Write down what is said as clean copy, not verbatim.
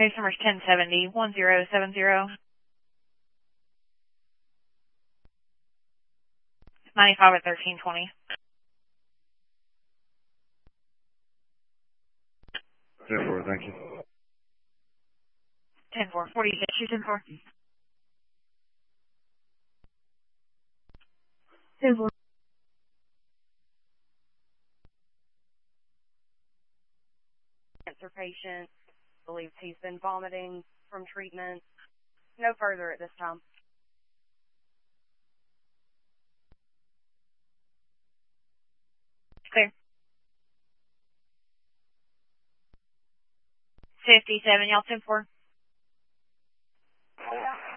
Case number is 1070-1070. 95 at 1320. 10-4, thank you. 10-4. 46, 10-4. 10-4. Cancer patient believes he's been vomiting from treatment. No further at this time. Clear. 57, y'all 10-4.